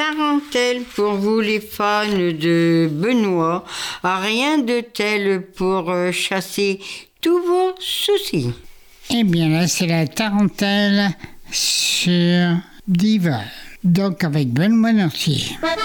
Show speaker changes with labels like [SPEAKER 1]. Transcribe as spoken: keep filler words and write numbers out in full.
[SPEAKER 1] tarentelle pour vous les fans de Benoît. Rien de tel pour euh, chasser tous vos soucis.
[SPEAKER 2] Eh bien là, c'est la tarentelle sur Diva. Donc avec Benoît Nortier.